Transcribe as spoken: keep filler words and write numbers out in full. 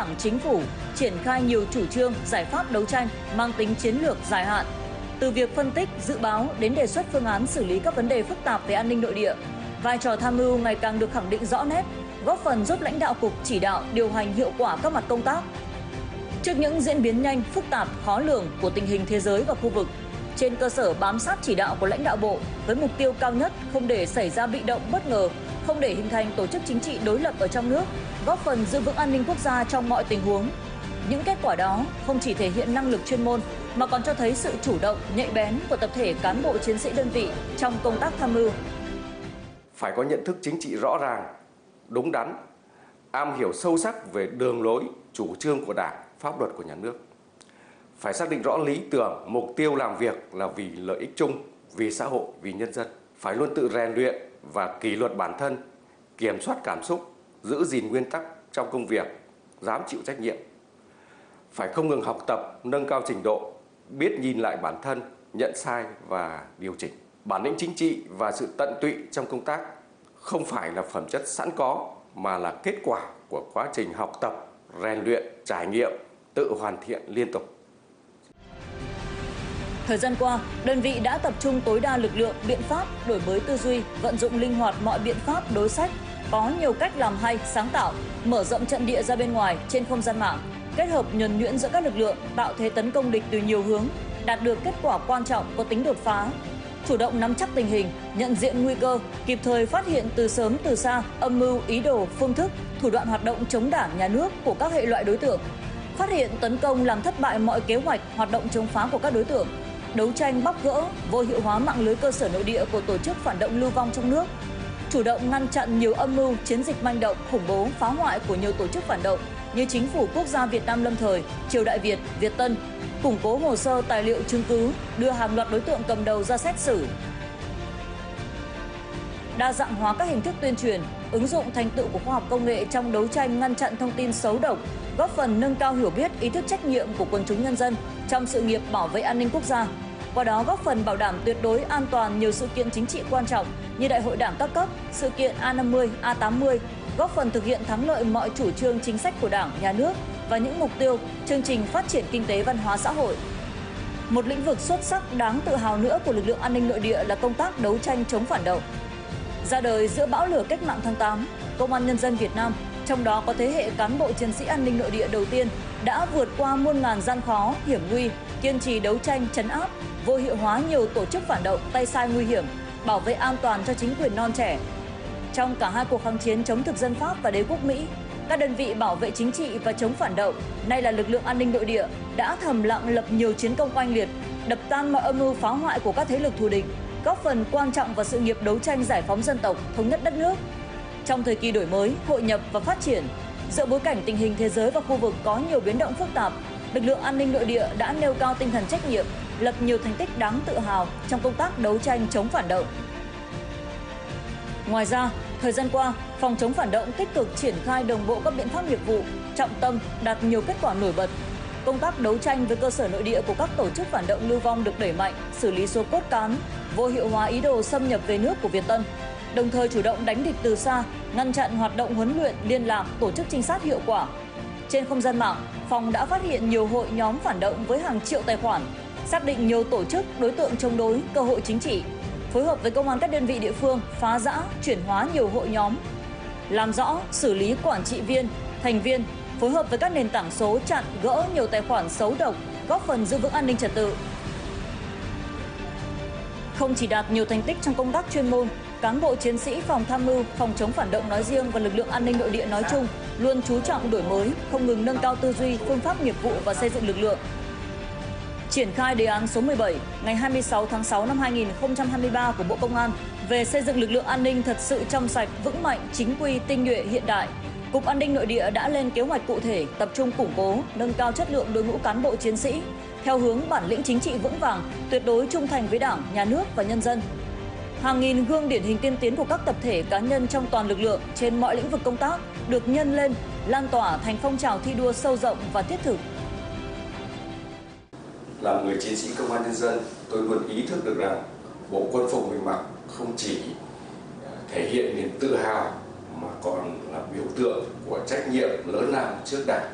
Đảng, Chính phủ triển khai nhiều chủ trương, giải pháp đấu tranh mang tính chiến lược dài hạn. Từ việc phân tích, dự báo đến đề xuất phương án xử lý các vấn đề phức tạp về an ninh nội địa, vai trò tham mưu ngày càng được khẳng định rõ nét, góp phần giúp lãnh đạo cục chỉ đạo, điều hành hiệu quả các mặt công tác. Trước những diễn biến nhanh, phức tạp, khó lường của tình hình thế giới và khu vực, trên cơ sở bám sát chỉ đạo của lãnh đạo Bộ với mục tiêu cao nhất không để xảy ra bị động bất ngờ, không để hình thành tổ chức chính trị đối lập ở trong nước, góp phần giữ vững an ninh quốc gia trong mọi tình huống. Những kết quả đó không chỉ thể hiện năng lực chuyên môn mà còn cho thấy sự chủ động, nhạy bén của tập thể cán bộ chiến sĩ đơn vị trong công tác tham mưu. Phải có nhận thức chính trị rõ ràng, đúng đắn, am hiểu sâu sắc về đường lối, chủ trương của Đảng, pháp luật của nhà nước. Phải xác định rõ lý tưởng, mục tiêu làm việc là vì lợi ích chung, vì xã hội, vì nhân dân. Phải luôn tự rèn luyện và kỷ luật bản thân, kiểm soát cảm xúc, giữ gìn nguyên tắc trong công việc, dám chịu trách nhiệm. Phải không ngừng học tập, nâng cao trình độ, biết nhìn lại bản thân, nhận sai và điều chỉnh. Bản lĩnh chính trị và sự tận tụy trong công tác không phải là phẩm chất sẵn có mà là kết quả của quá trình học tập, rèn luyện, trải nghiệm, tự hoàn thiện liên tục. Thời gian qua, đơn vị đã tập trung tối đa lực lượng, biện pháp, đổi mới tư duy, vận dụng linh hoạt mọi biện pháp đối sách, có nhiều cách làm hay, sáng tạo, mở rộng trận địa ra bên ngoài trên không gian mạng, kết hợp nhuần nhuyễn giữa các lực lượng, tạo thế tấn công địch từ nhiều hướng, đạt được kết quả quan trọng có tính đột phá. Chủ động nắm chắc tình hình, nhận diện nguy cơ, kịp thời phát hiện từ sớm từ xa âm mưu, ý đồ, phương thức, thủ đoạn hoạt động chống Đảng, nhà nước của các hệ loại đối tượng, phát hiện, tấn công làm thất bại mọi kế hoạch, hoạt động chống phá của các đối tượng, đấu tranh bóc gỡ, vô hiệu hóa mạng lưới cơ sở nội địa của tổ chức phản động lưu vong trong nước, chủ động ngăn chặn nhiều âm mưu, chiến dịch manh động, khủng bố, phá hoại của nhiều tổ chức phản động như Chính phủ Quốc gia Việt Nam lâm thời, Triều Đại Việt, Việt Tân, củng cố hồ sơ tài liệu chứng cứ, đưa hàng loạt đối tượng cầm đầu ra xét xử. Đa dạng hóa các hình thức tuyên truyền, ứng dụng thành tựu của khoa học công nghệ trong đấu tranh ngăn chặn thông tin xấu độc, góp phần nâng cao hiểu biết, ý thức trách nhiệm của quần chúng nhân dân trong sự nghiệp bảo vệ an ninh quốc gia. Qua đó góp phần bảo đảm tuyệt đối an toàn nhiều sự kiện chính trị quan trọng như Đại hội Đảng các cấp, sự kiện A năm mươi, A tám mươi, góp phần thực hiện thắng lợi mọi chủ trương chính sách của Đảng, nhà nước và những mục tiêu, chương trình phát triển kinh tế văn hóa xã hội. Một lĩnh vực xuất sắc đáng tự hào nữa của lực lượng an ninh nội địa là công tác đấu tranh chống phản động. Ra đời giữa bão lửa cách mạng tháng tám, Công an Nhân dân Việt Nam, trong đó có thế hệ cán bộ chiến sĩ an ninh nội địa đầu tiên, đã vượt qua muôn ngàn gian khó, hiểm nguy, kiên trì đấu tranh, trấn áp, vô hiệu hóa nhiều tổ chức phản động, tay sai nguy hiểm, bảo vệ an toàn cho chính quyền non trẻ. Trong cả hai cuộc kháng chiến chống thực dân Pháp và đế quốc Mỹ, các đơn vị bảo vệ chính trị và chống phản động, nay là lực lượng an ninh nội địa, đã thầm lặng lập nhiều chiến công oanh liệt, đập tan mọi âm mưu phá hoại của các thế lực thù địch, góp phần quan trọng vào sự nghiệp đấu tranh giải phóng dân tộc, thống nhất đất nước. Trong thời kỳ đổi mới, hội nhập và phát triển, giữa bối cảnh tình hình thế giới và khu vực có nhiều biến động phức tạp, lực lượng an ninh nội địa đã nêu cao tinh thần trách nhiệm, lập nhiều thành tích đáng tự hào trong công tác đấu tranh chống phản động. Ngoài ra, thời gian qua, phòng chống phản động tích cực triển khai đồng bộ các biện pháp nghiệp vụ, trọng tâm, đạt nhiều kết quả nổi bật. Công tác đấu tranh với cơ sở nội địa của các tổ chức phản động lưu vong được đẩy mạnh, xử lý số cốt cán, vô hiệu hóa ý đồ xâm nhập về nước của Việt Tân, đồng thời chủ động đánh địch từ xa, ngăn chặn hoạt động huấn luyện, liên lạc, tổ chức trinh sát hiệu quả. Trên không gian mạng, phòng đã phát hiện nhiều hội nhóm phản động với hàng triệu tài khoản, xác định nhiều tổ chức, đối tượng chống đối, cơ hội chính trị, phối hợp với công an các đơn vị địa phương phá giã, chuyển hóa nhiều hội nhóm, làm rõ, xử lý quản trị viên, thành viên, phối hợp với các nền tảng số chặn, gỡ nhiều tài khoản xấu độc, góp phần giữ vững an ninh trật tự. Không chỉ đạt nhiều thành tích trong công tác chuyên môn, cán bộ chiến sĩ phòng tham mưu, phòng chống phản động nói riêng và lực lượng an ninh nội địa nói chung luôn chú trọng đổi mới, không ngừng nâng cao tư duy, phương pháp nghiệp vụ và xây dựng lực lượng. Triển khai đề án số mười bảy ngày hai mươi sáu tháng sáu năm hai nghìn không trăm hai mươi ba của Bộ Công an về xây dựng lực lượng an ninh thật sự trong sạch, vững mạnh, chính quy, tinh nhuệ, hiện đại, Cục An ninh Nội địa đã lên kế hoạch cụ thể, tập trung củng cố, nâng cao chất lượng đội ngũ cán bộ chiến sĩ theo hướng bản lĩnh chính trị vững vàng, tuyệt đối trung thành với Đảng, Nhà nước và nhân dân. Hàng nghìn gương điển hình tiên tiến của các tập thể, cá nhân trong toàn lực lượng trên mọi lĩnh vực công tác được nhân lên, lan tỏa thành phong trào thi đua sâu rộng và thiết thực. Là người chiến sĩ công an nhân dân, tôi luôn ý thức được rằng bộ quân phục mình mặc không chỉ thể hiện niềm tự hào mà còn là biểu tượng của trách nhiệm lớn lao trước Đảng,